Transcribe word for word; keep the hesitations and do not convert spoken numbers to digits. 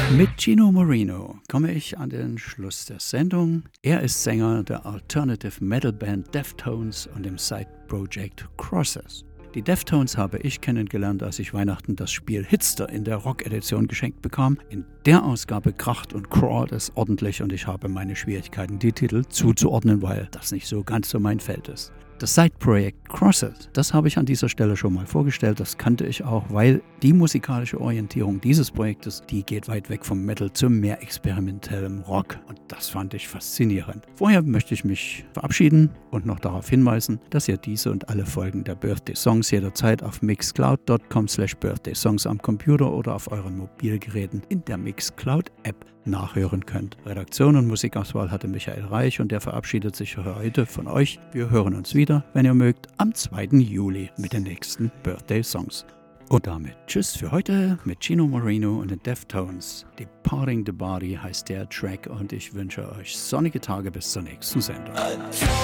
Mit Gino Marino komme ich an den Schluss der Sendung. Er ist Sänger der Alternative Metal Band Deftones und dem Side-Project Crosses. Die Deftones habe ich kennengelernt, als ich Weihnachten das Spiel Hitster in der Rock-Edition geschenkt bekam. In der Ausgabe kracht und crawlt es ordentlich und ich habe meine Schwierigkeiten, die Titel zuzuordnen, weil das nicht so ganz so mein Feld ist. Das Side-Project Crosses, das habe ich an dieser Stelle schon mal vorgestellt, das kannte ich auch, weil die musikalische Orientierung dieses Projektes, die geht weit weg vom Metal zu mehr experimentellem Rock und das fand ich faszinierend. Vorher möchte ich mich verabschieden und noch darauf hinweisen, dass ihr diese und alle Folgen der Birthday Songs jederzeit auf mixcloud dot com slash birthday songs am Computer oder auf euren Mobilgeräten in der Mixcloud-App nachhören könnt. Redaktion und Musikauswahl hatte Michael Reich und der verabschiedet sich für heute von euch. Wir hören uns wieder, wenn ihr mögt, am zweiten Juli mit den nächsten Birthday Songs. Und damit tschüss für heute mit Gino Marino und den Deftones. Departing the Body heißt der Track und ich wünsche euch sonnige Tage bis zur nächsten Sendung.